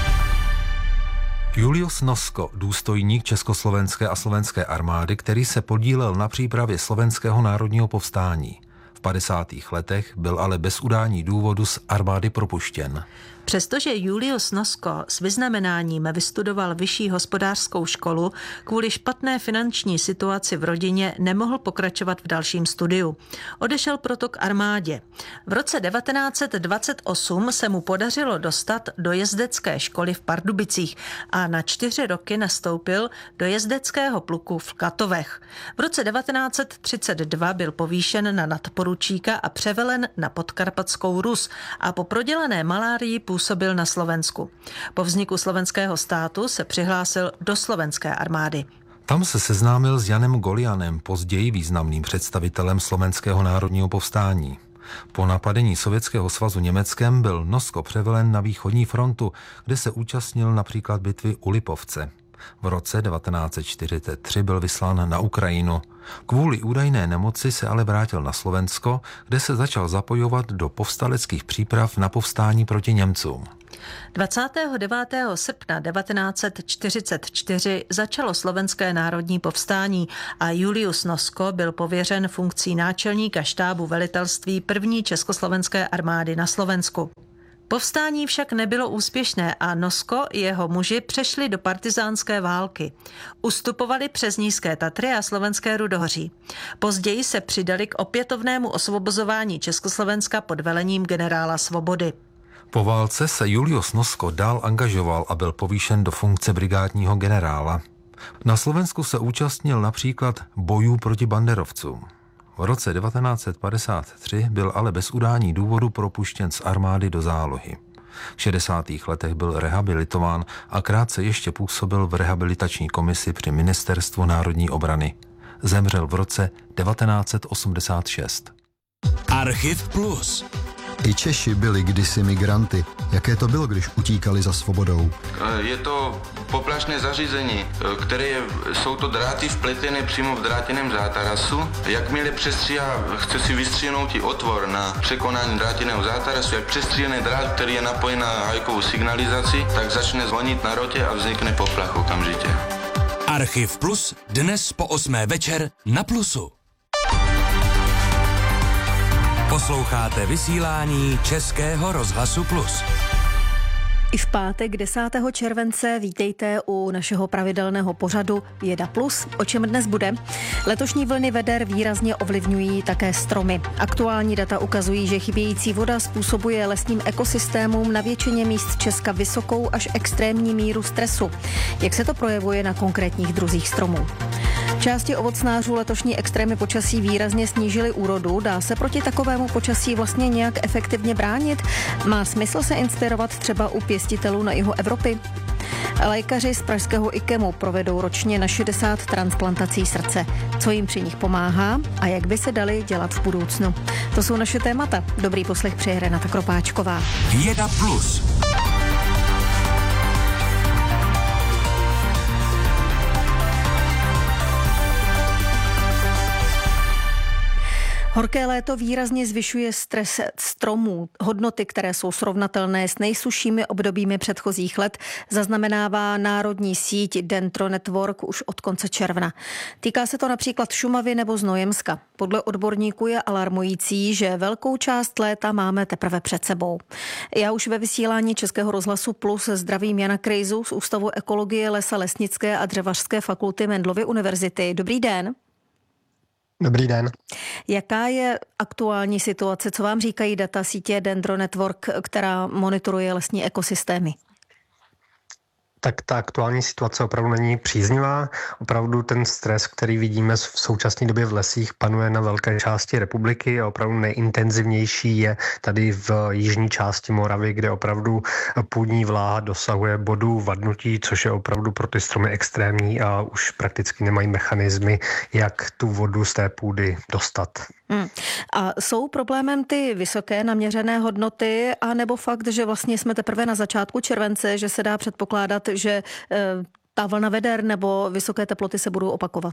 Julius Nosko, důstojník československé a slovenské armády, který se podílel na přípravě slovenského národního povstání. V padesátých letech byl ale bez udání důvodu z armády propuštěn. Přestože Julius Nosko s vyznamenáním vystudoval vyšší hospodářskou školu, kvůli špatné finanční situaci v rodině nemohl pokračovat v dalším studiu. Odešel proto k armádě. V roce devatenáct set dvacet osm se mu podařilo dostat do jezdecké školy v Pardubicích a na čtyři roky nastoupil do jezdeckého pluku v Klatovech. V roce devatenáct set třicet dva byl povýšen na nadporučíka a převelen na Podkarpatskou Rus a po prodělané malárii působil na Slovensku. Po vzniku slovenského státu se přihlásil do slovenské armády. Tam se seznámil s Janem Golianem, později významným představitelem slovenského národního povstání. Po napadení Sovětského svazu Německem byl Nosko převelen na východní frontu, kde se účastnil například bitvy u Lipovce. V roce devatenáct set čtyřicet tři byl vyslán na Ukrajinu. Kvůli údajné nemoci se ale vrátil na Slovensko, kde se začal zapojovat do povstaleckých příprav na povstání proti Němcům. dvacátého devátého srpna devatenáct set čtyřicet čtyři začalo slovenské národní povstání a Julius Nosko byl pověřen funkcí náčelníka štábu velitelství první československé armády na Slovensku. Povstání však nebylo úspěšné a Nosko i jeho muži přešli do partyzánské války. Ustupovali přes Nízké Tatry a slovenské Rudohoří. Později se přidali k opětovnému osvobozování Československa pod velením generála Svobody. Po válce se Julius Nosko dál angažoval a byl povýšen do funkce brigádního generála. Na Slovensku se účastnil například bojů proti banderovcům. V roce devatenáct set padesát tři byl ale bez udání důvodu propuštěn z armády do zálohy. V šedesátých letech byl rehabilitován a krátce ještě působil v rehabilitační komisi při Ministerstvu národní obrany. Zemřel v roce devatenáct set osmdesát šest. Archiv Plus. I Češi byli kdysi migranty. Jaké to bylo, když utíkali za svobodou? Je to poplašné zařízení, které je, jsou to dráty vpletené přímo v drátěném zátarasu. Jakmile přestříhá, chce si vystříhnout i otvor na překonání drátěného zátarasu, jak přestříhaný drát, který je napojen na hajkovou signalizaci, tak začne zvonit na rotě a vznikne poplach okamžitě. Archiv Plus dnes po osmé večer na Plusu. Posloucháte vysílání Českého rozhlasu Plus. I v pátek desátého července vítejte u našeho pravidelného pořadu Věda Plus. O čem dnes bude? Letošní vlny veder výrazně ovlivňují také stromy. Aktuální data ukazují, že chybějící voda způsobuje lesním ekosystémům na většině míst Česka vysokou až extrémní míru stresu. Jak se to projevuje na konkrétních druzích stromů? Části ovocnářů letošní extrémy počasí výrazně snížily úrodu. Dá se proti takovému počasí vlastně nějak efektivně bránit? Má smysl se inspirovat třeba u pěstitelů na jihu Evropy? Lékaři z pražského IKEMu provedou ročně na šedesát transplantací srdce. Co jim při nich pomáhá a jak by se dali dělat v budoucnu? To jsou naše témata. Dobrý poslech přeje Renata Kropáčková. Věda Plus. Horké léto výrazně zvyšuje stres stromů. Hodnoty, které jsou srovnatelné s nejsuššími obdobími předchozích let, zaznamenává národní síť Dendro Network už od konce června. Týká se to například Šumavy nebo Znojemska. Podle odborníků je alarmující, že velkou část léta máme teprve před sebou. Já už ve vysílání Českého rozhlasu Plus zdravím Jana Krejzu z Ústavu ekologie Lesa Lesnické a Dřevařské fakulty Mendelovy univerzity. Dobrý den. Dobrý den. Jaká je aktuální situace? Co vám říkají data sítě Dendro Network, která monitoruje lesní ekosystémy? Tak ta aktuální situace opravdu není příznivá. Opravdu ten stres, který vidíme v současné době v lesích, panuje na velké části republiky a opravdu nejintenzivnější je tady v jižní části Moravy, kde opravdu půdní vláha dosahuje bodů vadnutí, což je opravdu pro ty stromy extrémní a už prakticky nemají mechanismy, jak tu vodu z té půdy dostat. Hmm. A jsou problémem ty vysoké naměřené hodnoty, a nebo fakt, že vlastně jsme teprve na začátku července, že se dá předpokládat, že e, ta vlna veder nebo vysoké teploty se budou opakovat?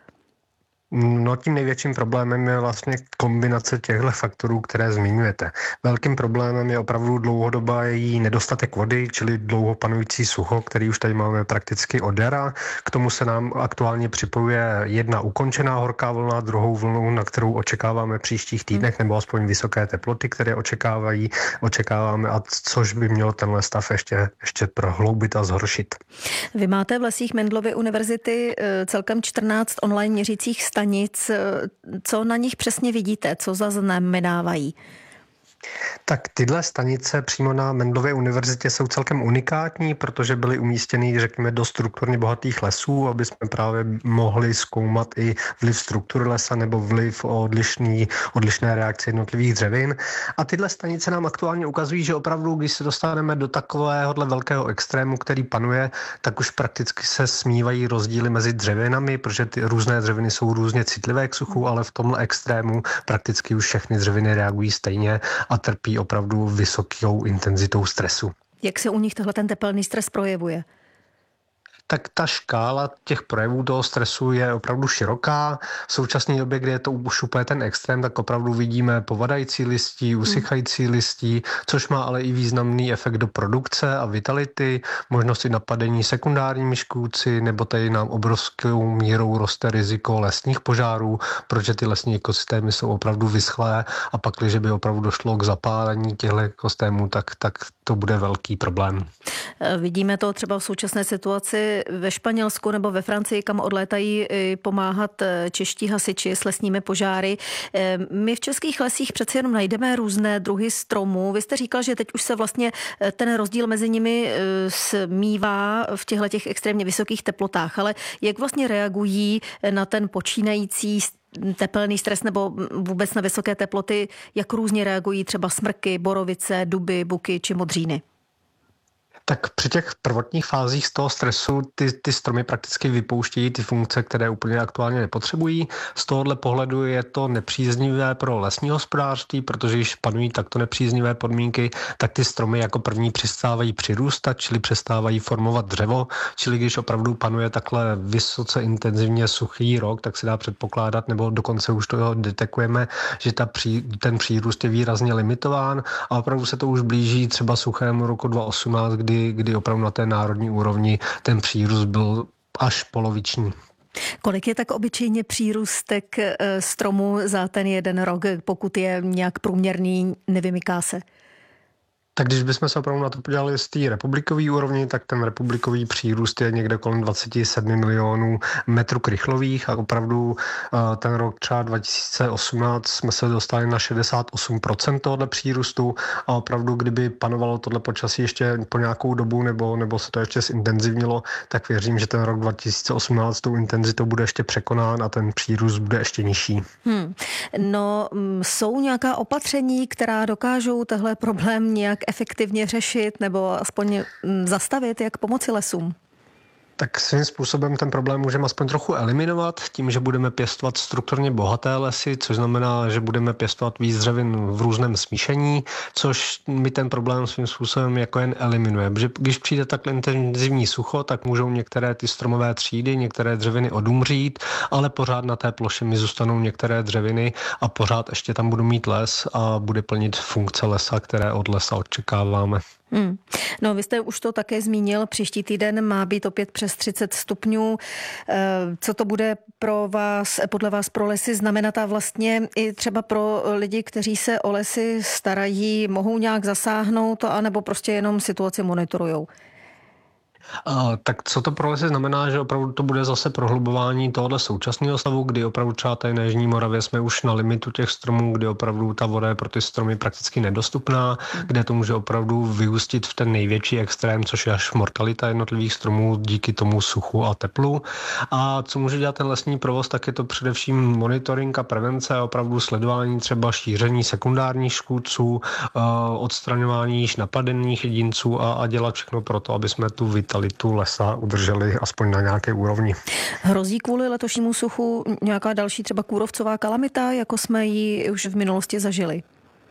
No, tím největším problémem je vlastně kombinace těchto faktorů, které zmiňujete. Velkým problémem je opravdu dlouhodobý nedostatek vody, čili dlouho panující sucho, který už tady máme prakticky od jara. K tomu se nám aktuálně připojuje jedna ukončená horká vlna, druhou vlnu, na kterou očekáváme v příštích týdnech, nebo aspoň vysoké teploty, které očekávají, očekáváme, a což by mělo tenhle stav ještě, ještě prohloubit a zhoršit. Vy máte v lesích Mendelovy univerzity celkem čtrnáct online měřících stanic. Nic, co na nich přesně vidíte, co zaznamenávají? Tak tyhle stanice přímo na Mendelově univerzitě jsou celkem unikátní, protože byly umístěny, řekněme, do strukturně bohatých lesů, aby jsme právě mohli zkoumat i vliv struktury lesa nebo vliv odlišný, odlišné reakce jednotlivých dřevin. A tyhle stanice nám aktuálně ukazují, že opravdu, když se dostaneme do takovéhohle velkého extrému, který panuje, tak už prakticky se smívají rozdíly mezi dřevinami, protože ty různé dřeviny jsou různě citlivé k suchu, ale v tomhle extrému prakticky už všechny dřeviny reagují stejně a trpí opravdu vysokou intenzitou stresu. Jak se u nich tohle ten tepelný stres projevuje? Tak ta škála těch projevů toho stresu je opravdu široká. V současné době, kdy je to už úplně ten extrém, tak opravdu vidíme povadající listí, usychající listí, což má ale i významný efekt do produkce a vitality, možnosti napadení sekundárními škůdci, nebo tady nám obrovskou mírou roste riziko lesních požárů, protože ty lesní ekosystémy jsou opravdu vyschlé a pak, když by opravdu došlo k zapálení těchto ekosystémů, tak, tak to bude velký problém. Vidíme to třeba v současné situaci ve Španělsku nebo ve Francii, kam odlétají pomáhat čeští hasiči s lesními požáry. My v českých lesích přeci jenom najdeme různé druhy stromů. Vy jste říkal, že teď už se vlastně ten rozdíl mezi nimi smívá v těchto těch extrémně vysokých teplotách, ale jak vlastně reagují na ten počínající tepelný stres nebo vůbec na vysoké teploty, jak různě reagují třeba smrky, borovice, duby, buky či modříny? Tak při těch prvotních fázích z toho stresu ty, ty stromy prakticky vypouštějí ty funkce, které úplně aktuálně nepotřebují. Z tohohle pohledu je to nepříznivé pro lesní hospodářství, protože když panují takto nepříznivé podmínky, tak ty stromy jako první přestávají přirůstat, čili přestávají formovat dřevo, čili když opravdu panuje takhle vysoce intenzivně suchý rok, tak se dá předpokládat, nebo dokonce už to detekujeme, že ta pří, ten přírůst je výrazně limitován a opravdu se to už blíží třeba suchému roku dva tisíce osmnáct, kdy Kdy, kdy opravdu na té národní úrovni ten přírůst byl až poloviční. Kolik je tak obyčejně přírůstek stromu za ten jeden rok, pokud je nějak průměrný, nevymyká se? Tak když bychom se opravdu na to podívali z té republikové úrovni, tak ten republikový přírůst je někde kolem dvacet sedm milionů metrů krychlových a opravdu ten rok třeba dva tisíce osmnáct jsme se dostali na šedesát osm procent tohoto přírůstu a opravdu, kdyby panovalo tohle počasí ještě po nějakou dobu nebo, nebo se to ještě zintenzivnilo, tak věřím, že ten rok dva tisíce osmnáct tou intenzitou bude ještě překonán a ten přírůst bude ještě nižší. Hmm. No, jsou nějaká opatření, která dokážou tehle problém nějak efektivně řešit nebo aspoň zastavit, jak pomoci lesům? Tak svým způsobem ten problém můžeme aspoň trochu eliminovat tím, že budeme pěstovat strukturně bohaté lesy, což znamená, že budeme pěstovat víc dřevin v různém smíšení, což mi ten problém svým způsobem jako jen eliminuje. Protože když přijde takhle intenzivní sucho, tak můžou některé ty stromové třídy, některé dřeviny odumřít, ale pořád na té ploše mi zůstanou některé dřeviny a pořád ještě tam budu mít les a bude plnit funkce lesa, které od lesa očekáváme. Hmm. No, vy jste už to také zmínil, příští týden má být opět přes třicet stupňů. Co to bude pro vás, podle vás pro lesy znamenat a vlastně i třeba pro lidi, kteří se o lesy starají, mohou nějak zasáhnout anebo prostě jenom situaci monitorujou? A, tak co to pro lesy znamená, že opravdu to bude zase prohlubování tohoto současného stavu, kdy opravdu třeba tady na Jižní Moravě jsme už na limitu těch stromů, kdy opravdu ta voda je pro ty stromy prakticky nedostupná, kde to může opravdu vyústit v ten největší extrém, což je až mortalita jednotlivých stromů díky tomu suchu a teplu. A co může dělat ten lesní provoz, tak je to především monitoring a prevence, opravdu sledování třeba šíření sekundárních škůdců, odstraňování již napadených jedinců a, a dělat všechno pro to, aby jsme tu vitalitu lesa udrželi aspoň na nějaké úrovni. Hrozí kvůli letošnímu suchu nějaká další třeba kůrovcová kalamita, jako jsme ji už v minulosti zažili?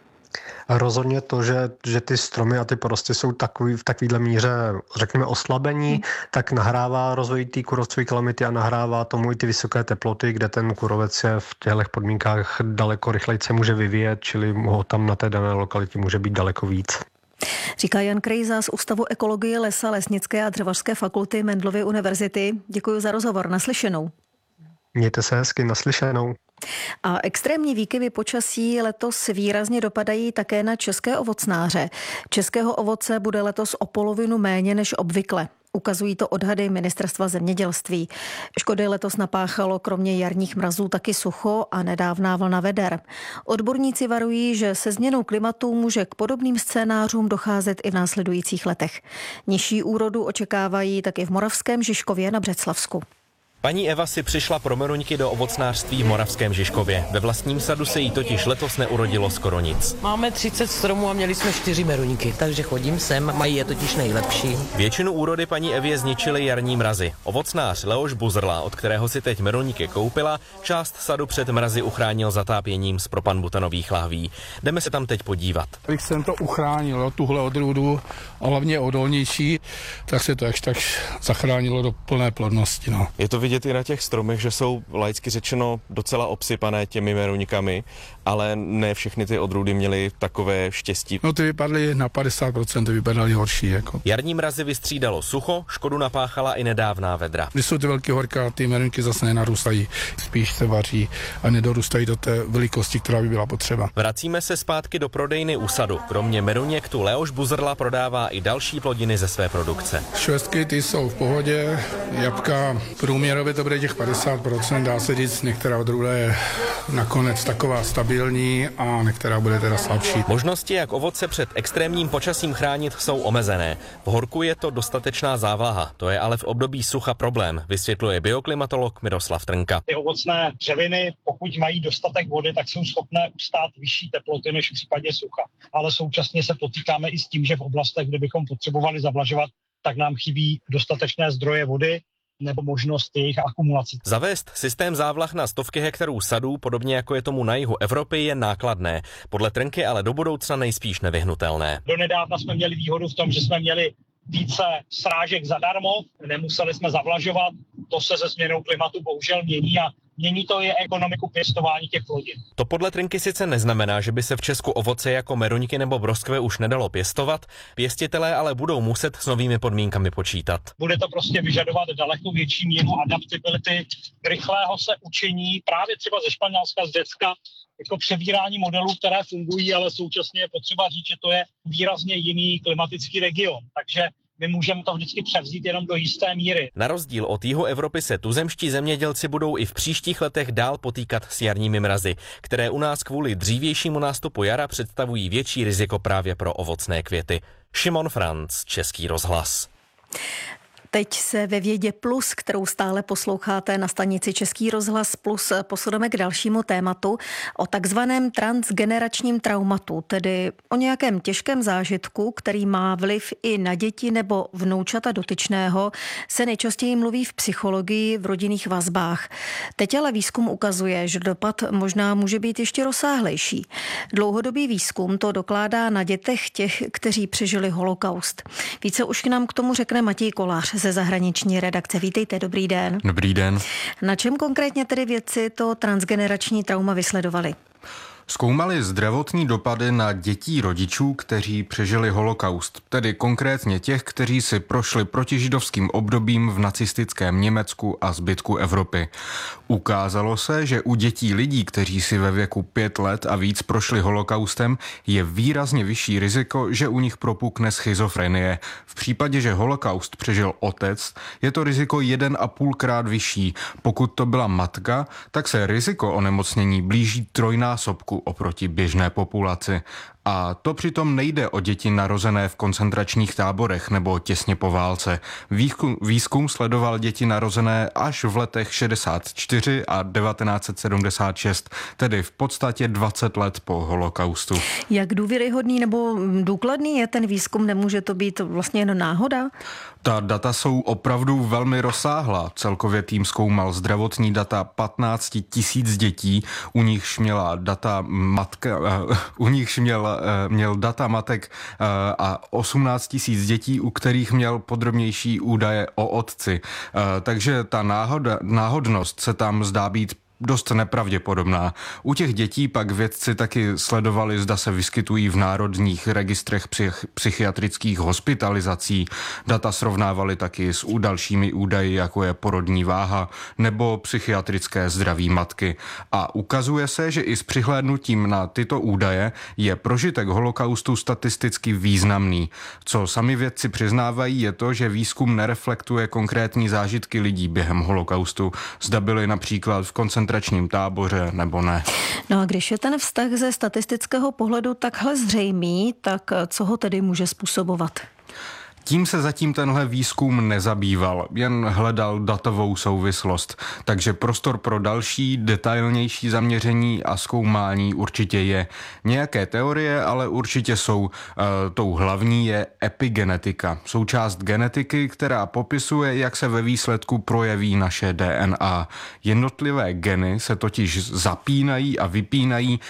Rozhodně to, že, že ty stromy a ty porosty jsou takový, v takovýhle míře, řekněme, oslabení, hmm. tak nahrává rozvoj té kůrovcové kalamity a nahrává tomu i ty vysoké teploty, kde ten kůrovec je v těchto podmínkách daleko rychleji se může vyvíjet, čili ho tam na té dané lokalitě může být daleko víc. Říká Jan Krejza z Ústavu ekologie lesa, lesnické a dřevařské fakulty Mendelovy univerzity. Děkuji za rozhovor, naslyšenou. Mějte se hezky, naslyšenou. A extrémní výkyvy počasí letos výrazně dopadají také na české ovocnáře. Českého ovoce bude letos o polovinu méně než obvykle. Ukazují to odhady Ministerstva zemědělství. Škody letos napáchalo kromě jarních mrazů taky sucho a nedávná vlna veder. Odborníci varují, že se změnou klimatu může k podobným scénářům docházet i v následujících letech. Nižší úrodu očekávají taky v Moravském Žižkově na Břeclavsku. Paní Eva si přišla pro meruňky do ovocnářství v Moravském Žižkově. Ve vlastním sadu se jí totiž letos neurodilo skoro nic. Máme třicet stromů a měli jsme čtyři meruňky, takže chodím sem, mají je totiž nejlepší. Většinu úrody paní Evě zničily jarní mrazy. Ovocnář Leoš Buzrla, od kterého si teď meruňky koupila, část sadu před mrazy uchránil zatápěním z propanbutanových lahví. Jdeme se tam teď podívat. Když jsem to uchránil, tuhle odrůdu, a hlavně odolnější, tak se to jakž tak zachránilo do plné plodnosti. No. Je to vidět i na těch stromech, že jsou laicky řečeno docela obsypané těmi meruňkami, ale ne všechny ty odrůdy měly takové štěstí. No ty vypadly na padesát procent, vypadaly horší. Jako. Jarní mrazy vystřídalo sucho, škodu napáchala i nedávná vedra. Když jsou ty velké horka, ty meruňky zase nenarůstají, spíš se vaří a nedorůstají do té velikosti, která by byla potřeba. Vracíme se zpátky do prodejny u sadu. Kromě meruněk tu Leoš Buzrla prodává i další plodiny ze své produkce. Švestky ty jsou v pohodě, jabka průměrově to bude těch padesát procent, dá se říct, některá odrůda je nakonec taková stabilní a některá bude teda slabší. Možnosti, jak ovoce před extrémním počasím chránit, jsou omezené. V horku je to dostatečná závlaha, to je ale v období sucha problém, vysvětluje bioklimatolog Miroslav Trnka. Ty ovocné dřeviny, pokud mají dostatek vody, tak jsou schopné ustát vyšší teploty než v případě sucha. Ale současně se potýkáme i s tím, že v oblastech, kde bychom potřebovali zavlažovat, tak nám chybí dostatečné zdroje vody nebo možnost jejich akumulací. Zavést systém závlah na stovky hektarů sadů, podobně jako je tomu na jihu Evropy, je nákladné. Podle Trnky ale do budoucna nejspíš nevyhnutelné. Donedávna jsme měli výhodu v tom, že jsme měli více srážek zadarmo, nemuseli jsme zavlažovat, to se se změnou klimatu bohužel mění a mění to i ekonomiku pěstování těch plodin. To podle Trnky sice neznamená, že by se v Česku ovoce jako meruňky nebo broskve už nedalo pěstovat, pěstitelé ale budou muset s novými podmínkami počítat. Bude to prostě vyžadovat daleko větší míru adaptability, rychlého se učení, právě třeba ze Španělska, z Řecka, jako přebírání modelů, které fungují, ale současně je potřeba říct, že to je výrazně jiný klimatický region. Takže my můžeme to vždycky převzít jenom do jisté míry. Na rozdíl od jihu Evropy se tuzemští zemědělci budou i v příštích letech dál potýkat s jarními mrazy, které u nás kvůli dřívějšímu nástupu jara představují větší riziko právě pro ovocné květy. Šimon Franc, Český rozhlas. Teď se ve Vědě Plus, kterou stále posloucháte na stanici Český rozhlas Plus, posuneme k dalšímu tématu o takzvaném transgeneračním traumatu, tedy o nějakém těžkém zážitku, který má vliv i na děti nebo vnoučata dotyčného, se nejčastěji mluví v psychologii v rodinných vazbách. Teď ale výzkum ukazuje, že dopad možná může být ještě rozsáhlejší. Dlouhodobý výzkum to dokládá na dětech těch, kteří přežili holokaust. Více už k nám k tomu řekne Matěj Kolář ze zahraniční redakce. Vítejte, dobrý den. Dobrý den. Na čem konkrétně tedy vědci to transgenerační trauma vysledovali? Zkoumali zdravotní dopady na dětí rodičů, kteří přežili holokaust, tedy konkrétně těch, kteří si prošli protižidovským obdobím v nacistickém Německu a zbytku Evropy. Ukázalo se, že u dětí lidí, kteří si ve věku pět let a víc prošli holokaustem, je výrazně vyšší riziko, že u nich propukne schizofrenie. V případě, že holokaust přežil otec, je to riziko jeden a půlkrát vyšší. Pokud to byla matka, tak se riziko onemocnění blíží trojnásobku oproti běžné populaci. A to přitom nejde o děti narozené v koncentračních táborech nebo těsně po válce. Výzkum, výzkum sledoval děti narozené až v letech šedesát čtyři a devatenáct set sedmdesát šest, tedy v podstatě dvacet let po holokaustu. Jak důvěryhodný nebo důkladný je ten výzkum? Nemůže to být vlastně jen náhoda? Ta data jsou opravdu velmi rozsáhlá. Celkově tým zkoumal zdravotní data patnáct tisíc dětí, u nichž měla data matka, uh, u nichž měl, uh, měl data matek uh, a osmnáct tisíc dětí, u kterých měl podrobnější údaje o otci. Uh, takže ta náhoda, náhodnost se tam zdá být dost nepravděpodobná. U těch dětí pak vědci taky sledovali, zda se vyskytují v národních registrech psych- psychiatrických hospitalizací. Data srovnávali taky s dalšími údaji, jako je porodní váha nebo psychiatrické zdraví matky. A ukazuje se, že i s přihlédnutím na tyto údaje je prožitek holokaustu statisticky významný. Co sami vědci přiznávají, je to, že výzkum nereflektuje konkrétní zážitky lidí během holokaustu. Zda byli například v koncentračním táboře nebo ne. No a když je ten vztah ze statistického pohledu takhle zřejmý, tak co ho tedy může způsobovat? Tím se zatím tenhle výzkum nezabýval, jen hledal datovou souvislost. Takže prostor pro další, detailnější zaměření a zkoumání určitě je. Nějaké teorie ale určitě jsou. E, tou hlavní je epigenetika. Součást genetiky, která popisuje, jak se ve výsledku projeví naše D N A. Jednotlivé geny se totiž zapínají a vypínají